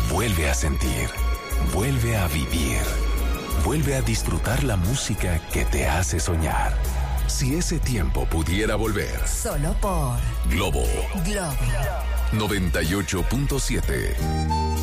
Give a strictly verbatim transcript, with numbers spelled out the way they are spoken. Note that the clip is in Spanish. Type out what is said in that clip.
Vuelve a sentir. Vuelve a vivir. Vuelve a disfrutar la música que te hace soñar. Si ese tiempo pudiera volver. Solo por Globo. Globo noventa y ocho punto siete.